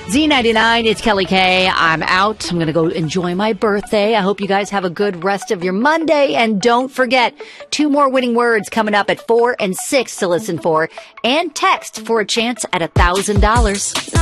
Z99, it's Kelly K. I'm out. I'm going to go enjoy my birthday. I hope you guys have a good rest of your Monday. And don't forget, 2 more winning words coming up at 4 and 6 to listen for. And text for a chance at $1,000.